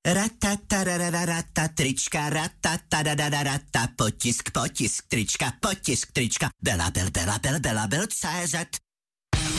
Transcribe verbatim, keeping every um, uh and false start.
Ratatarararata, trička, ratatarararata, potisk, potisk, trička, potisk, trička, Bela, bel, bela, bel, bela, bel, C Z.